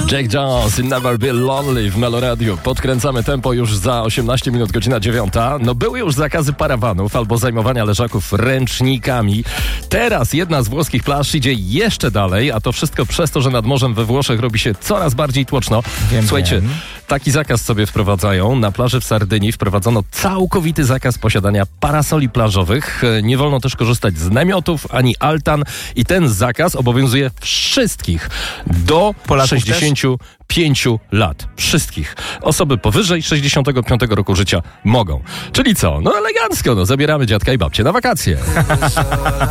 Jack Jones, Never Be Lonely w Meloradiu. Podkręcamy tempo już za 18 minut, godzina 9. No były już zakazy parawanów albo zajmowania leżaków ręcznikami. Teraz jedna z włoskich plaż idzie jeszcze dalej, a to wszystko przez to, że nad morzem we Włoszech robi się coraz bardziej tłoczno. Słuchajcie, taki zakaz sobie wprowadzają. Na plaży w Sardynii wprowadzono całkowity zakaz posiadania parasoli plażowych. Nie wolno też korzystać z namiotów ani altan i ten zakaz obowiązuje wszystkich do Polaków 65 lat. Wszystkich. Osoby powyżej 65 roku życia mogą. Czyli co? No elegancko, zabieramy dziadka i babcię na wakacje.